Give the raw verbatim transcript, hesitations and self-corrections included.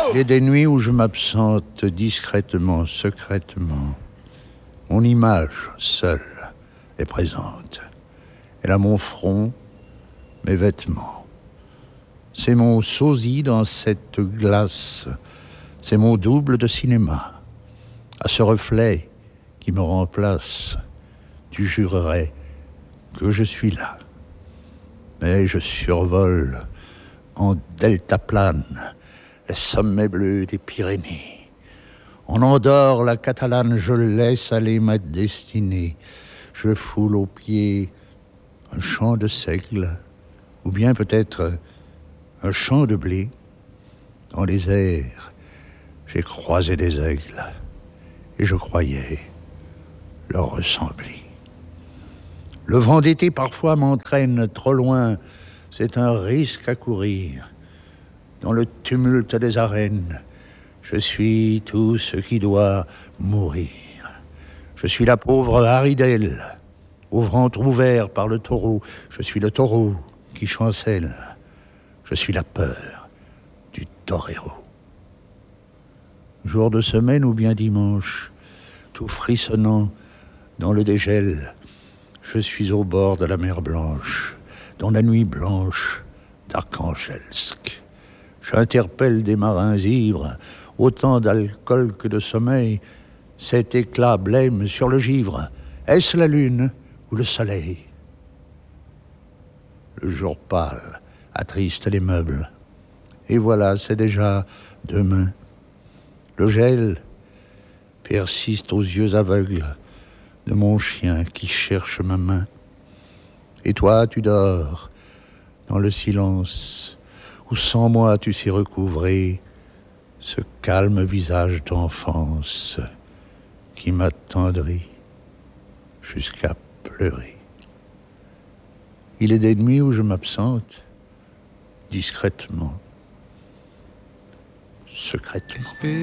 Il est des nuits où je m'absente discrètement, secrètement. Mon image, seule, est présente. Elle a mon front, mes vêtements. C'est mon sosie dans cette glace. C'est mon double de cinéma. À ce reflet qui me remplace, tu jurerais que je suis là. Mais je survole en deltaplane les sommets bleus des Pyrénées. En Andorre, la Catalane, je laisse aller ma destinée. Je foule aux pieds un champ de seigle, ou bien peut-être un champ de blé. Dans les airs, j'ai croisé des aigles, et je croyais leur ressembler. Le vent d'été parfois m'entraîne trop loin, c'est un risque à courir. Dans le tumulte des arènes, je suis tout ce qui doit mourir. Je suis la pauvre Haridelle, au ventre ouvert par le taureau. Je suis le taureau qui chancelle. Je suis la peur du torero. Jour de semaine ou bien dimanche, tout frissonnant dans le dégel, je suis au bord de la mer Blanche, dans la nuit blanche d'Archangelsk. J'interpelle des marins ivres, autant d'alcool que de sommeil. Cet éclat blême sur le givre, est-ce la lune ou le soleil? Le jour pâle attriste les meubles. Et voilà, c'est déjà demain. Le gel persiste aux yeux aveugles de mon chien qui cherche ma main. Et toi, tu dors dans le silence où sans moi tu sais recouvrer ce calme visage d'enfance qui m'attendrit jusqu'à pleurer. Il est des nuits où je m'absente discrètement, secrètement.